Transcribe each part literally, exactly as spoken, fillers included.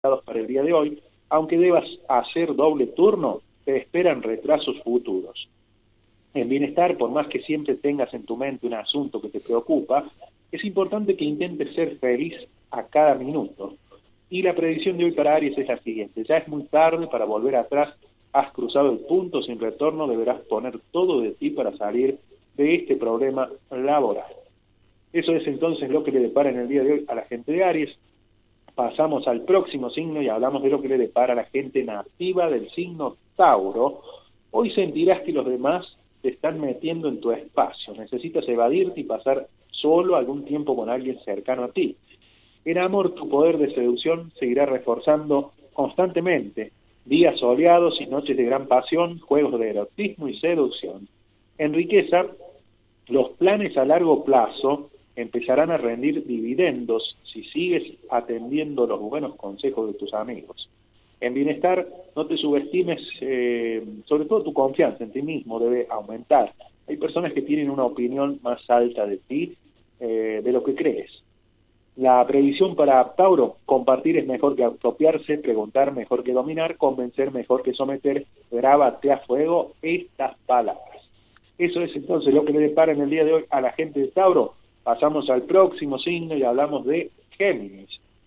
para el día de hoy, aunque debas hacer doble turno, te esperan retrasos futuros. En bienestar, por más que siempre tengas en tu mente un asunto que te preocupa, es importante que intentes ser feliz a cada minuto. Y la predicción de hoy para Aries es la siguiente: ya es muy tarde para volver atrás, has cruzado el punto sin retorno, deberás poner todo de ti para salir de este problema laboral. Eso es entonces lo que le depara en el día de hoy a la gente de Aries. Pasamos al próximo signo y hablamos de lo que le depara a la gente nativa del signo Tauro. Hoy sentirás que los demás te están metiendo en tu espacio, necesitas evadirte y pasar solo algún tiempo con alguien cercano a ti. En amor, tu poder de seducción seguirá reforzando constantemente, días soleados y noches de gran pasión, juegos de erotismo y seducción. En riqueza, los planes a largo plazo empezarán a rendir dividendos si sigues atendiendo los buenos consejos de tus amigos. En bienestar, no te subestimes, eh, sobre todo tu confianza en ti mismo debe aumentar. Hay personas que tienen una opinión más alta de ti, eh, de lo que crees. La previsión para Tauro: compartir es mejor que apropiarse, preguntar mejor que dominar, convencer mejor que someter. Grábate a fuego estas palabras. Eso es entonces lo que le depara en el día de hoy a la gente de Tauro. Pasamos al próximo signo y hablamos de Géminis.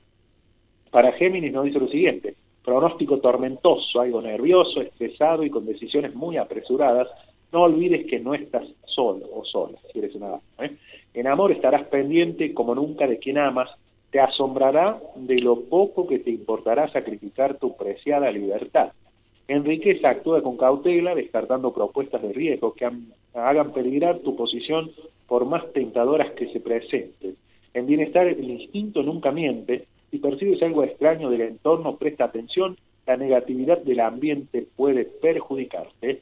Para Géminis nos dice lo siguiente: pronóstico tormentoso, algo nervioso, estresado y con decisiones muy apresuradas. No olvides que no estás solo o sola, si eres una dama, ¿eh? En amor estarás pendiente como nunca de quien amas. Te asombrará de lo poco que te importará sacrificar tu preciada libertad. En riqueza, actúa con cautela, descartando propuestas de riesgo que hagan peligrar tu posición por más tentadoras que se presenten. En bienestar, el instinto nunca miente. Si percibes algo extraño del entorno, presta atención. La negatividad del ambiente puede perjudicarte.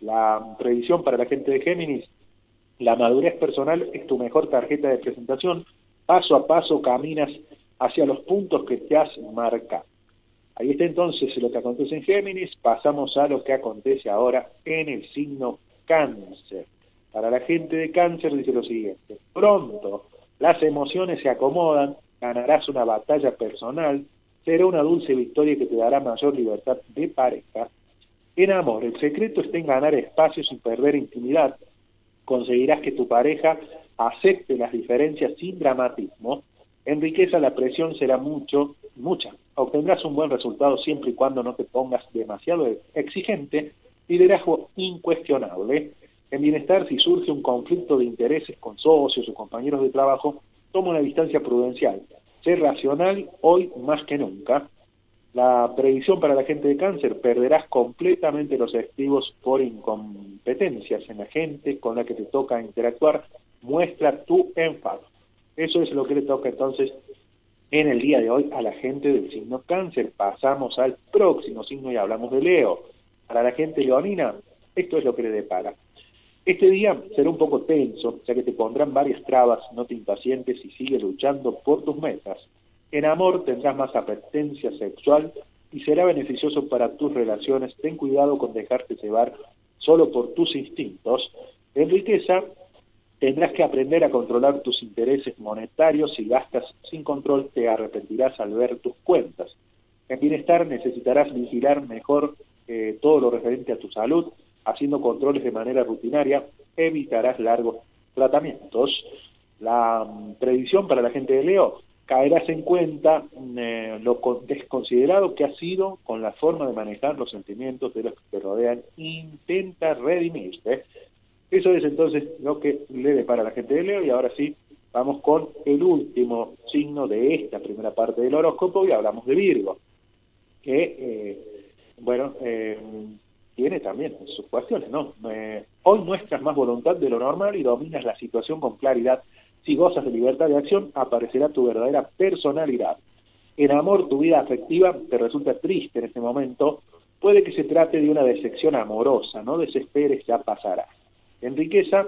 La previsión para la gente de Géminis: la madurez personal es tu mejor tarjeta de presentación. Paso a paso caminas hacia los puntos que te has marcado. Ahí está entonces lo que acontece en Géminis. Pasamos a lo que acontece ahora en el signo Cáncer. Para la gente de Cáncer dice lo siguiente: pronto las emociones se acomodan, ganarás una batalla personal, será una dulce victoria que te dará mayor libertad de pareja. En amor, el secreto está en ganar espacio sin perder intimidad. Conseguirás que tu pareja acepte las diferencias sin dramatismo. En riqueza, la presión será mucho, mucha. Obtendrás un buen resultado siempre y cuando no te pongas demasiado exigente. Liderazgo incuestionable. En bienestar, si surge un conflicto de intereses con socios o compañeros de trabajo, toma una distancia prudencial. Sé racional hoy más que nunca. La previsión para la gente de Cáncer: perderás completamente los estribos por incompetencias en la gente con la que te toca interactuar. Muestra tu enfado. Eso es lo que le toca entonces en el día de hoy a la gente del signo Cáncer. Pasamos al próximo signo y hablamos de Leo. Para la gente leonina, esto es lo que le depara. Este día será un poco tenso, ya que te pondrán varias trabas. No te impacientes y sigue luchando por tus metas. En amor tendrás más apetencia sexual y será beneficioso para tus relaciones. Ten cuidado con dejarte llevar solo por tus instintos. En riqueza, tendrás que aprender a controlar tus intereses monetarios. Si gastas sin control, te arrepentirás al ver tus cuentas. En bienestar, necesitarás vigilar mejor eh, todo lo referente a tu salud. Haciendo controles de manera rutinaria, evitarás largos tratamientos. La um, previsión para la gente de Leo: caerás en cuenta eh, lo desconsiderado que has sido con la forma de manejar los sentimientos de los que te rodean. Intenta redimirte. Eso es entonces lo que le depara a la gente de Leo. Y ahora sí, vamos con el último signo de esta primera parte del horóscopo y hablamos de Virgo, que, eh, bueno, eh, tiene también sus cuestiones, ¿no? Eh, hoy muestras más voluntad de lo normal y dominas la situación con claridad. Si gozas de libertad de acción, aparecerá tu verdadera personalidad. En amor, tu vida afectiva te resulta triste en este momento. Puede que se trate de una decepción amorosa. No desesperes, ya pasará. En riqueza,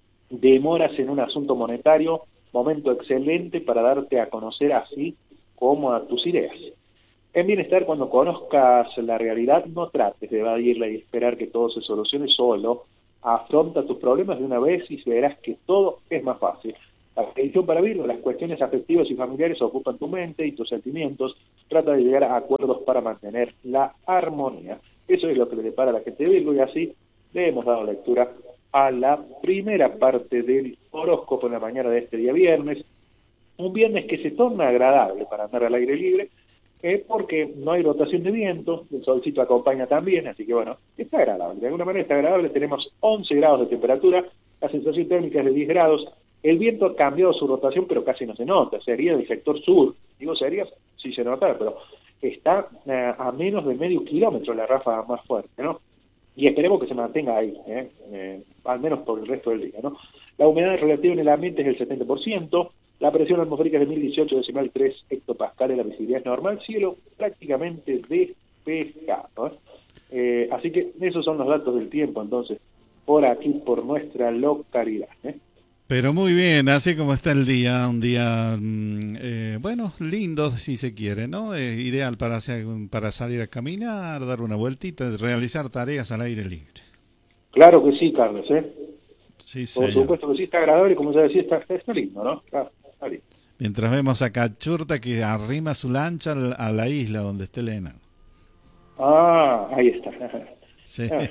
demoras en un asunto monetario. Momento excelente para darte a conocer así como a tus ideas. En bienestar, cuando conozcas la realidad, no trates de evadirla y esperar que todo se solucione solo. Afronta tus problemas de una vez y verás que todo es más fácil. La predicción para Virgo: las cuestiones afectivas y familiares ocupan tu mente y tus sentimientos. Trata de llegar a acuerdos para mantener la armonía. Eso es lo que le depara a la gente de Virgo, y así le hemos dado lectura a la primera parte del horóscopo en la mañana de este día viernes. Un viernes que se torna agradable para andar al aire libre, eh, porque no hay rotación de viento, el solcito acompaña también, así que bueno, está agradable. De alguna manera está agradable, tenemos once grados de temperatura, la sensación térmica es de diez grados, el viento ha cambiado su rotación, pero casi no se nota, sería del sector sur, digo sería, sí se nota, pero está eh, a menos de medio kilómetro la ráfaga más fuerte, ¿no? Y esperemos que se mantenga ahí, ¿eh? Eh, al menos por el resto del día, ¿no? La humedad relativa en el ambiente es del setenta por ciento, la presión atmosférica es de mil dieciocho decimal tres hectopascales, la visibilidad es normal, cielo prácticamente despejado, ¿eh? Eh, así que esos son los datos del tiempo, entonces, por aquí, por nuestra localidad, ¿eh? Pero muy bien, así como está el día, un día, eh, bueno, lindo si se quiere, ¿no? Eh, ideal para, hacer, para salir a caminar, dar una vueltita, realizar tareas al aire libre. Claro que sí, Carlos, ¿eh? Sí, Por señor. supuesto que sí, está agradable, como ya decía, está, está lindo, ¿no? Está, está lindo. Mientras vemos a Cachurta que arrima su lancha a la isla donde esté Elena. Ah, ahí está. Sí. Ah.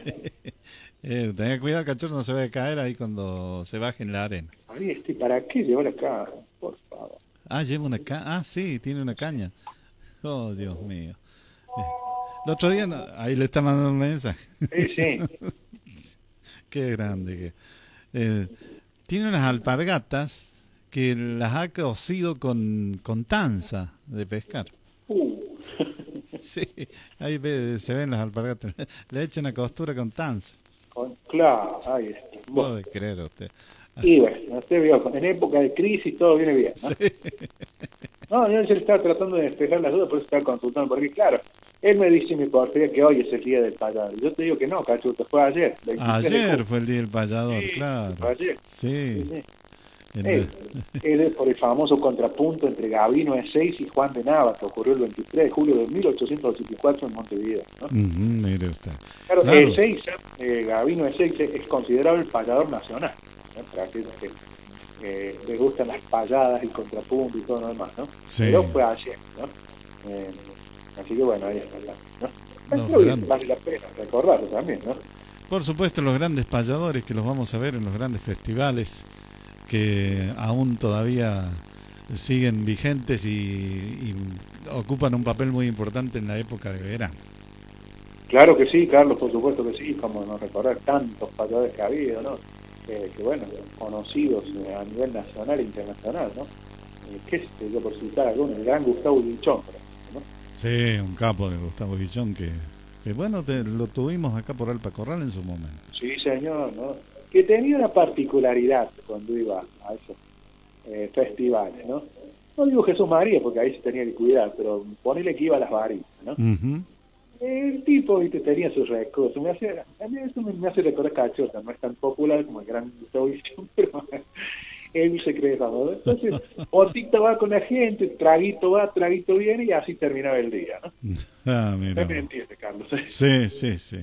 Eh, tenga cuidado, Cachorro, no se vaya a caer ahí cuando se baje en la arena. Ahí está, ¿para qué llevar acá? Por favor. Ah, lleva una caña. Ah, sí, tiene una caña. Oh, Dios mío. Eh, el otro día, no, ahí le está mandando un mensaje. Sí, sí. Qué grande que. Eh, tiene unas alpargatas que las ha cocido con, con tanza de pescar. Uh. Sí, ahí ve, se ven las alpargatas. Le echan una costura con tanza. Con, claro, ahí está. Bueno. Puede creer usted. Y bueno, usted vio, en época de crisis todo viene bien, ¿no? Sí. No, yo ayer estaba tratando de despejar las dudas, por eso estaba consultando, porque claro, él me dice mi portería que hoy es el día del payador. Yo te digo que no, Cachuto, fue ayer. Ayer fue el día del payador, sí, claro. Fue ayer. Sí. sí, sí. El... Es, es por el famoso contrapunto entre Gabino Ezeiza y Juan de Nava, que ocurrió el veintitrés de julio de mil ochocientos ochenta y cuatro en Montevideo, ¿no? Uh-huh, mire usted. Claro, claro. Ezeiza, eh, Gabino Ezeiza es considerado el payador nacional, ¿no? Para aquellos que eh, les gustan las payadas, el contrapunto y todo lo demás, ¿no? Sí. Pero fue ayer, ¿no? Eh, así que bueno, ahí está, ¿no? No, Pero bien, grande. vale la pena recordarlo también, ¿no? Por supuesto, los grandes payadores que los vamos a ver en los grandes festivales que aún todavía siguen vigentes y, y ocupan un papel muy importante en la época de verano. Claro que sí, Carlos, por supuesto que sí, como no recordar tantos payadores que ha habido, ¿no? Eh, que bueno, conocidos eh, a nivel nacional e internacional, ¿no? Eh, ¿Qué sé yo, por citar alguno? El gran Gustavo Guichón, por ejemplo, ¿no? Sí, un capo de Gustavo Guichón que, que bueno, te, lo tuvimos acá por Alpa Corral en su momento. Sí, señor, ¿no? Que tenía una particularidad cuando iba a esos eh, festivales, ¿no? No digo Jesús María, porque ahí se tenía que cuidar, pero ponele que iba a las varitas, ¿no? Uh-huh. El tipo, viste, tenía sus recursos. Me hace, a mí eso me, me hace recordar Cachorro, no es tan popular como el gran Gustavo Guichón, pero él se cree famoso. Entonces, Otito va con la gente, traguito va, traguito viene, y así terminaba el día, ¿no? Ah, mira. ¿Me entiendes, Carlos? Sí, sí, sí.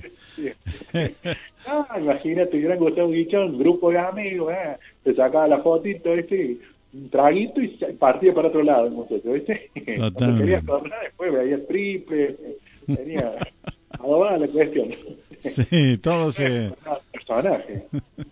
Ah, imagínate, el gran Gustavo Guichón, grupo de amigos, ¿eh? Se sacaba la fotito, ¿viste? Un traguito y partía para otro lado el muchacho, ¿viste? Cuando quería tornar, después veía triple, tenía adobada la cuestión. Sí, todo se... personaje.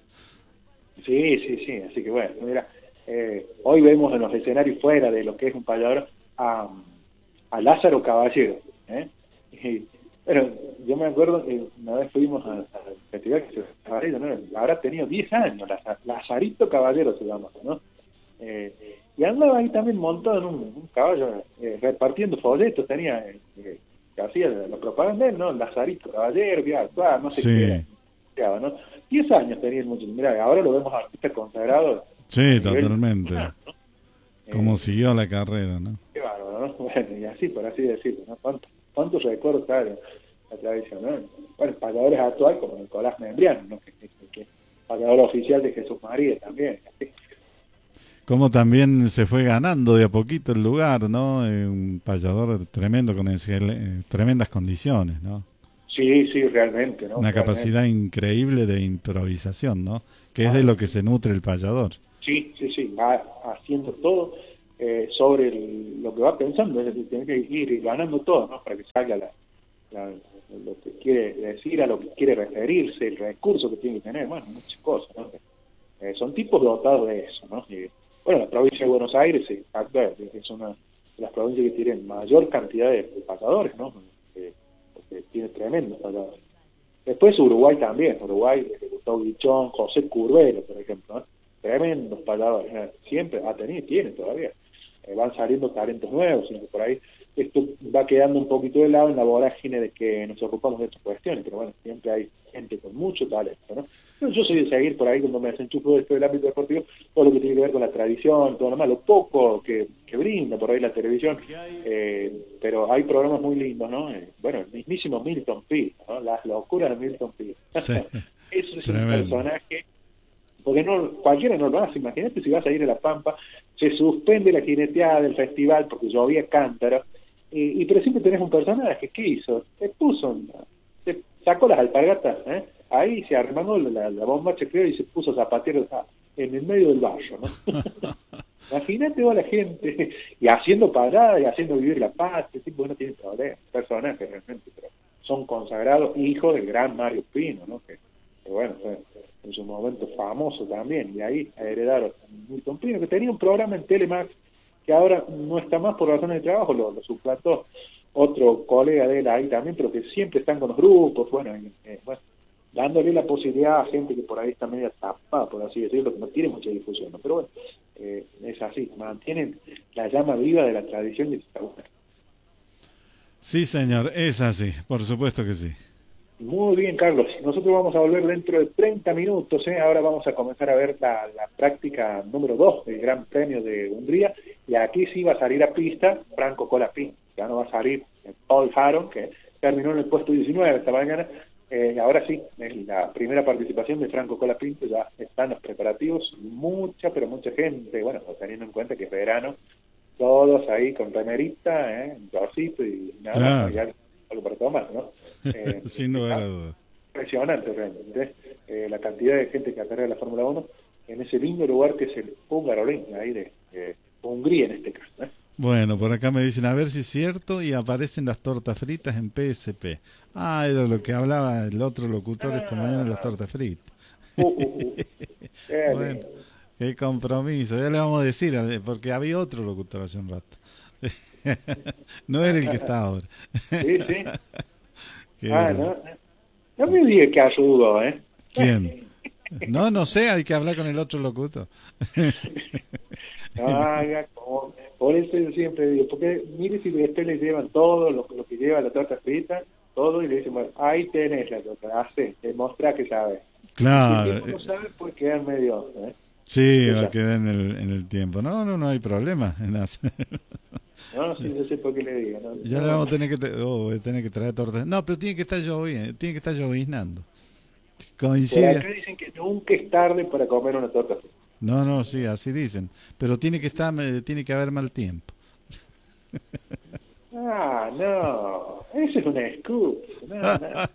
Sí, sí, sí, así que bueno, mira, eh, hoy vemos en los escenarios fuera de lo que es un payador a, a Lázaro Caballero, ¿eh? Y, bueno, yo me acuerdo que una vez fuimos al festival que se Caballero, ¿no? Habrá tenido diez años, Lazarito Caballero se llama, ¿no? Eh, y andaba ahí también montado en un, un caballo, eh, repartiendo folletos, tenía, eh, que hacía la propaganda, ¿no? Lazarito Caballero, que actuaba, no sé sí. qué, ¿no? Diez años tenía el muchacho, mira, ahora lo vemos artista consagrado. Sí, totalmente. ¿no? Como eh, siguió la carrera, ¿no? Qué bárbaro, ¿no? Bueno, y así, por así decirlo, ¿no? ¿Cuántos, cuántos recuerdos está la, la tradición, ¿no? Bueno, payadores actuales como Nicolás Membriano, ¿no? Que, que, que payador oficial de Jesús María también, así. Como también se fue ganando de a poquito el lugar, ¿no? Eh, un payador tremendo con ese, eh, tremendas condiciones, ¿no? Sí, sí, realmente, ¿no? Una realmente. capacidad increíble de improvisación, ¿no? Que es de lo que se nutre el payador. Sí, sí, sí, va haciendo todo eh, sobre el, lo que va pensando, es decir, tiene que ir ganando todo, ¿no? Para que salga la, la, lo que quiere decir, a lo que quiere referirse, el recurso que tiene que tener, bueno, muchas cosas, ¿no? Eh, son tipos dotados de eso, ¿no? Y, bueno, la provincia de Buenos Aires sí, es una de las provincias que tienen mayor cantidad de, de pasadores, ¿no? Eh, porque tiene tremendos pasadores. Después Uruguay también, Uruguay, Gustavo Guichón, José Curvelo, por ejemplo, ¿no? Tremendos pasadores, ¿no? Siempre ha tenido y tiene todavía. Eh, van saliendo talentos nuevos, y por ahí esto va quedando un poquito de lado en la vorágine de que nos ocupamos de estas cuestiones, pero bueno, siempre hay gente con mucho talento, ¿no? Pero yo soy de seguir por ahí cuando me desenchufo de esto del ámbito deportivo, todo lo que tiene que ver con la tradición, todo lo más, lo poco que, que brinda por ahí la televisión, eh, pero hay programas muy lindos, ¿no? Eh, bueno, el mismísimo Milton Peel, ¿no? Las locuras de Milton Peel. Sí, eso es tremendo. Un personaje, porque no cualquiera no lo hace. Imagínate si vas a ir a La Pampa, se suspende la jineteada del festival porque llovía cántaro, y, y pero siempre tenés un personaje. ¿Qué hizo? Se puso, se sacó las alpargatas, ¿eh? Ahí se armó la, la bomba chequeo y se puso zapateros en el medio del barrio, ¿no? Imagínate vos la gente, y haciendo paradas y haciendo vivir la paz. Ese tipo no tiene problema, personajes realmente, pero son consagrados hijos del gran Mario Pino, ¿no? Que, que bueno, fue en su momento famoso también, y ahí heredaron Milton Pino, que tenía un programa en Telemax que ahora no está más por razones de trabajo, lo, lo suplantó otro colega de él ahí también, pero que siempre están con los grupos, bueno, y, eh, bueno, dándole la posibilidad a gente que por ahí está media tapada, por así decirlo, que no tiene mucha difusión, ¿no? Pero bueno, eh, es así, mantienen la llama viva de la tradición y está bueno. Sí, señor, es así, por supuesto que sí. Muy bien, Carlos. Nosotros vamos a volver dentro de treinta minutos. ¿eh? Ahora vamos a comenzar a ver la, la práctica número dos del Gran Premio de Hungría. Y aquí sí va a salir a pista Franco Colapinto. Ya no va a salir Paul Haron, que terminó en el puesto diecinueve esta mañana. Eh, ahora sí, es la primera participación de Franco Colapinto. Ya están los preparativos. Mucha, pero mucha gente. Bueno, teniendo en cuenta que es verano, todos ahí con remerita, ¿eh? Un torcito y nada, claro. ya algo para tomar, ¿no? Eh, Sin lugar a dudas. Impresionante realmente, eh, la cantidad de gente que acarrea la Fórmula uno en ese lindo lugar que es el Hungaroring, ahí de eh, Hungría en este caso. ¿eh? Bueno, por acá me dicen a ver si es cierto y aparecen las tortas fritas en P S P. Ah, era lo que hablaba el otro locutor ah, esta mañana, las tortas fritas. Uh, uh, uh. Eh, bueno, qué compromiso, ya le vamos a decir, porque había otro locutor hace un rato. No era el que está ahora. Sí, sí. Ah, no, no me diga que ayudó, ¿eh? ¿Quién? No, no sé, hay que hablar con el otro locutor. Ah, como, por eso yo siempre digo, porque mire si después le llevan todo lo, lo que lleva la torta frita, todo, y le dicen, bueno, ahí tenés la torta, hace, demuestra que sabes. Claro. Si no sabe, pues quedar medio, ¿eh? Sí, va a quedar en el, en el tiempo. No, no, no hay problema en hacer. No, sí, yo sé por qué le digo. ¿no? Ya le vamos a tener que, oh, voy a tener que traer tortas. No, pero tiene que estar lloviendo, tiene que estar lloviznando. Coincide. Por acá dicen que nunca es tarde para comer una torta. No, no, sí, así dicen. Pero tiene que estar, tiene que haber mal tiempo. Ah, no, eso es una excusa. No,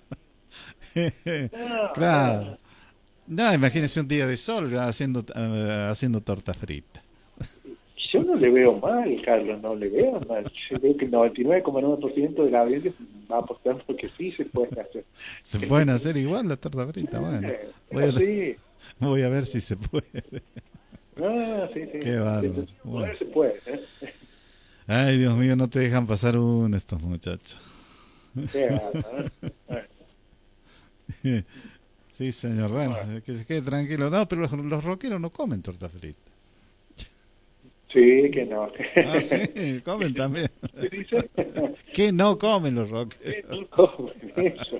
no. No, claro. No. No, imagínese un día de sol haciendo, uh, haciendo torta frita. Yo no le veo mal, Carlos, no le veo mal. Yo creo que el noventa y nueve coma nueve por ciento de la audiencia va a apostar porque sí se pueden hacer. Se pueden hacer igual la torta frita, bueno. Voy a, sí. voy a ver si se puede. No, sí, sí. Qué bárbaro. Se, bueno. se puede. ¿eh? Ay, Dios mío, no te dejan pasar uno estos muchachos. Qué bárbaro, ¿eh? Sí, señor, bueno, bueno, que se quede tranquilo. No, pero los, los rockeros no comen torta frita. Sí, que no. Ah, sí, comen también. ¿Qué no comen los rockeros? No comen eso.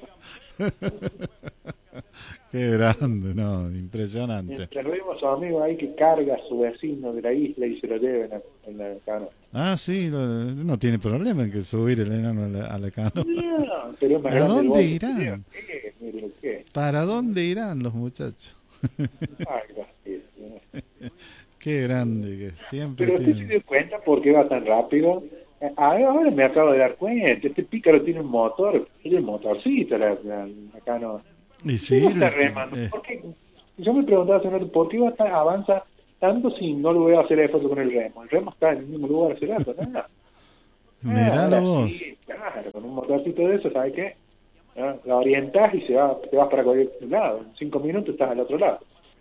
Qué grande, no, impresionante. Mientras vemos a su amigo ahí que carga a su vecino de la isla y se lo lleven en la canoa. Ah, sí, no, no tiene problema en que subir el enano a la, a la canoa. No, pero es más ¿A dónde el irán? ¿Qué? Mire, ¿qué? ¿Para dónde irán los muchachos? Ay, gracias. Qué grande que siempre pero tiene. usted se dio cuenta por qué va tan rápido. Ahora me acabo de dar cuenta, este pícaro tiene un motor, tiene un motorcito la, la, la canoa. Y sí, ¿Cómo está le, remando? eh, ¿Por qué? Yo me preguntaba hace un rato, ¿por qué va tan, avanza tanto si no lo voy a hacer esfuerzo con el remo. El remo está en el mismo lugar hace rato, nada. Miralo Ah, vos. sí, claro, con un motorcito de eso, ¿sabes qué? ¿No? La orientás y se va, te vas para cualquier lado. En cinco minutos estás al otro lado.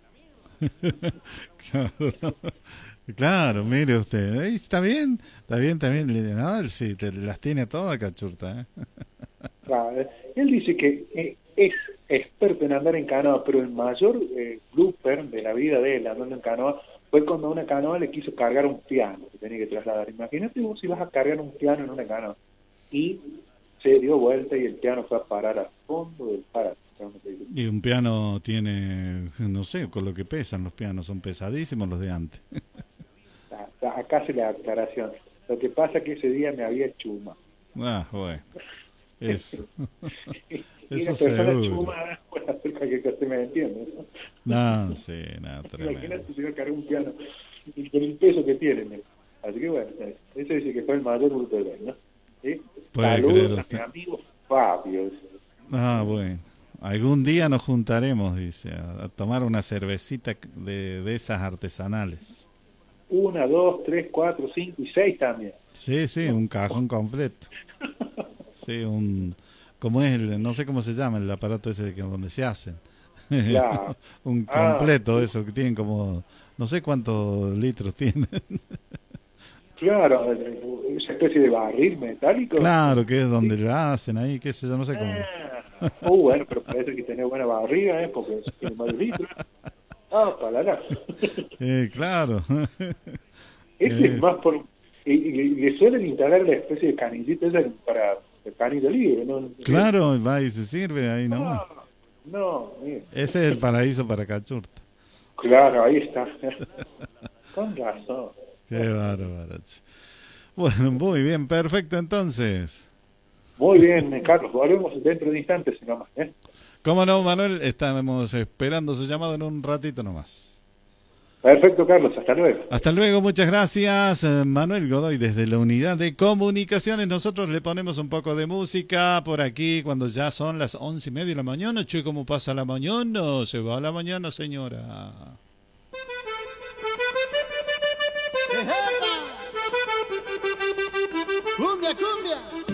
Claro, claro, mire usted, ahí está bien, está bien, está bien, no, sí, te las tiene todas, Cachurta, ¿eh? Claro. Él dice que eh, es experto en andar en canoa, pero el mayor eh, blooper de la vida de él andando en canoa fue cuando a una canoa le quiso cargar un piano que tenía que trasladar. Imagínate vos si vas a cargar un piano en una canoa. Y se dio vuelta y el piano fue a parar al fondo del páramo. Y un piano tiene, no sé, con lo que pesan los pianos, son pesadísimos los de antes. Acá hace la aclaración. Lo que pasa es que ese día me había chuma. Ah, bueno. Eso. Y Eso una persona seguro. chuma puede hacer cualquier cosa, ¿me entiendes? No, sí, no, tremendo. Imagínate si va a cargar un piano y con el peso que tiene. ¿no? Así que bueno, ese dice que fue el mayor bruto de él, ¿no? ¿Sí? Puede Saludos creer a usted. mi amigo Fabio. Ah, bueno. Algún día nos juntaremos, dice, a, a tomar una cervecita de, de esas artesanales. Una, dos, tres, cuatro, cinco y seis también. Sí, sí, un cajón completo. Sí, un... ¿Cómo es el, no sé cómo se llama el aparato ese que donde se hacen? Claro. Un Ah, completo, eso, que tienen como, no sé cuántos litros tienen. claro, esa especie de barril metálico. Claro, que es donde la hacen ahí, qué sé yo, no sé cómo. Ah, oh, bueno, pero parece que tiene buena barriga, ¿eh? Porque tiene varios litros. Ah, para la. Eh, claro. Este es Es- más por... Y, y le, le suelen instalar la especie de canillita esa para el panito libre, ¿no? claro, va y se sirve ahí nomás. No, no, mira. Ese es el paraíso para Cachurta. Claro, ahí está. Con razón. Qué bárbaro. che. Bueno, muy bien, perfecto entonces. Muy bien, eh, Carlos, volvemos dentro de instantes, si no más, ¿eh? Cómo no, Manuel, estamos esperando su llamado en un ratito nomás. Perfecto, Carlos, hasta luego. Hasta luego, muchas gracias. eh, Manuel Godoy desde la unidad de comunicaciones. Nosotros le ponemos un poco de música por aquí cuando ya son las once y media de la mañana. Che, ¿cómo pasa la mañana? Se va la mañana, señora. ¡Cumbia, cumbia!